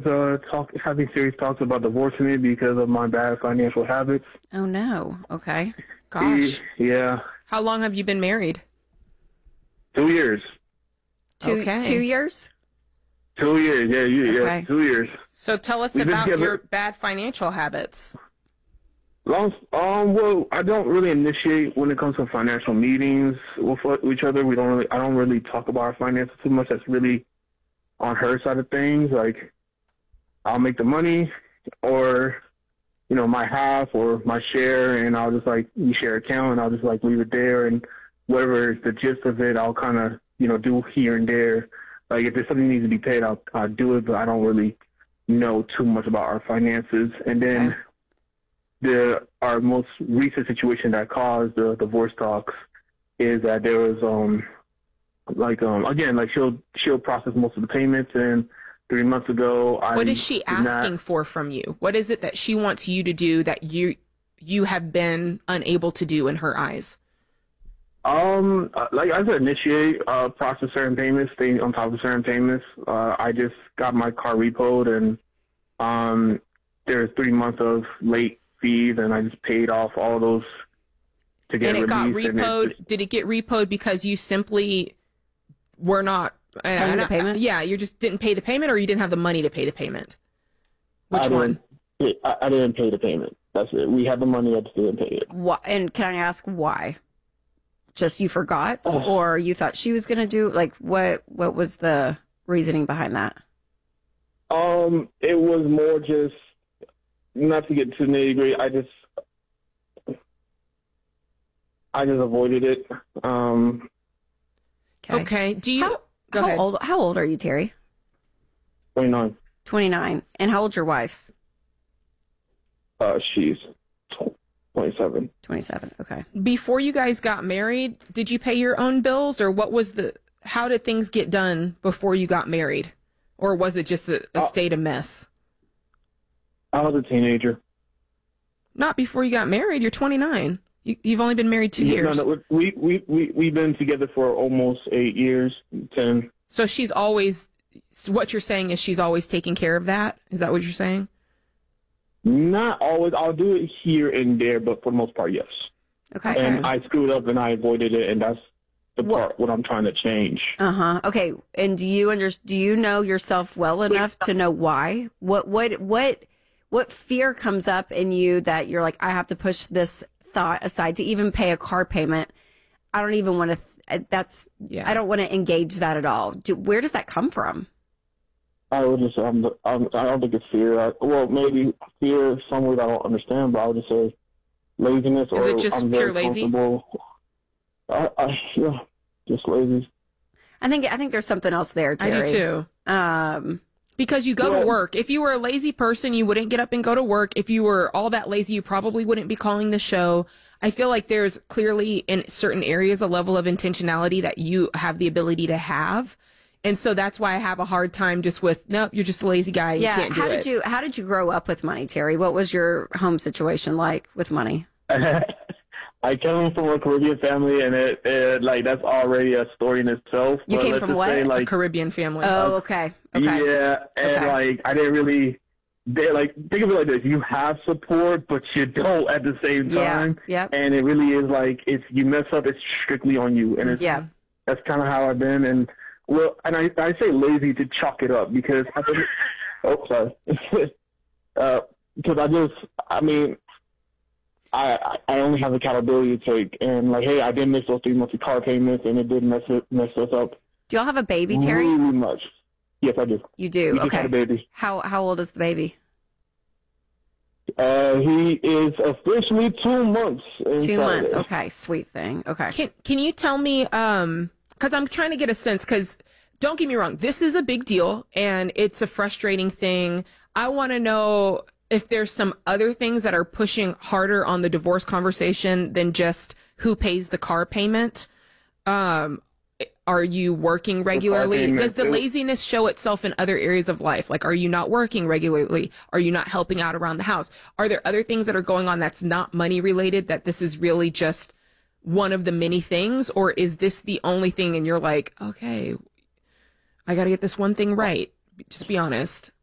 having serious talks about divorcing me because of my bad financial habits. Oh, no. Okay. Gosh. Yeah. How long have you been married? 2 years. Okay. 2 years? 2 years, yeah, Okay. 2 years. So tell us We've been about together- your bad financial habits. Well, I don't really initiate when it comes to financial meetings with each other. I don't really talk about our finances too much. That's really on her side of things. Like, I'll make the money, or my half or my share, and I'll just we share account, and I'll just leave it there, and whatever is the gist of it, I'll kind of do here and there. Like, if there's something that needs to be paid, I'll do it, but I don't really know too much about our finances. And then our most recent situation that caused the divorce talks is that there was she'll process most of the payments, and 3 months ago what is she asking for from you? What is it that she wants you to do that you have been unable to do in her eyes? Like I said, initiate, process certain payments, stay on top of certain payments. I just got my car repoed, and there's 3 months of late fees, and I just paid off all those to get released. And it got repoed. Did it get repoed because you simply were not paying the payment? Yeah, you just didn't pay the payment, or you didn't have the money to pay the payment? Which one? I didn't pay the payment. That's it. We had the money, I just didn't pay it. And can I ask why? Just you forgot, or you thought she was going to do, what was the reasoning behind that? It was more just, not to get too nitty-gritty, I just avoided it. Okay. Do you go ahead. How old are you, Terry? 29. 29. And how old's your wife? She's 27. 27. Okay. Before you guys got married, did you pay your own bills, or how did things get done before you got married? Or was it just a state of mess? I was a teenager. Not before you got married. You're 29. You've only been married 2 years. No, we've been together for almost 8 years, 10. So what you're saying is she's always taking care of that? Is that what you're saying? Not always. I'll do it here and there, but for the most part, yes. Okay. And I screwed up and I avoided it, and that's the part what I'm trying to change. Okay. And do you know yourself well enough to know why? What fear comes up in you that you're like, I have to push this thought aside to even pay a car payment? I don't even want to. I don't want to engage that at all. Where does that come from? I would just, I don't think it's fear. Maybe fear somewhere that I don't understand, but I would just say laziness. Is it just pure lazy? Yeah, just lazy. I think there's something else there, Terry. I do too. Because you go to work. If you were a lazy person, you wouldn't get up and go to work. If you were all that lazy, you probably wouldn't be calling the show. I feel like there's clearly in certain areas a level of intentionality that you have the ability to have. And so that's why I have a hard time just with, nope, you're just a lazy guy. You can't do it. How did you grow up with money, Terry? What was your home situation like with money? I came from a Caribbean family, and it that's already a story in itself. You came from what? A Caribbean family. Oh, okay. Yeah, and I didn't really, think of it like this: you have support, but you don't at the same time. Yeah. And it really is if you mess up, it's strictly on you, and that's kind of how I've been. And I say lazy to chalk it up because because I only have accountability to take, and hey, I did miss those 3 months of car payments, and it did mess us up. Do y'all have a baby, Terry? Really much. Yes, I do. You do. We okay. just had a baby. How old is the baby? He is officially 2 months. 2 months. Okay, sweet thing. Okay. Can you tell me? Because I'm trying to get a sense. Because don't get me wrong, this is a big deal, and it's a frustrating thing. I want to know if there's some other things that are pushing harder on the divorce conversation than just who pays the car payment. Are you working regularly? Does the laziness show itself in other areas of life? Are you not working regularly? Are you not helping out around the house? Are there other things that are going on that's not money related, that this is really just one of the many things? Or is this the only thing and you're like, okay, I got to get this one thing right? Just be honest.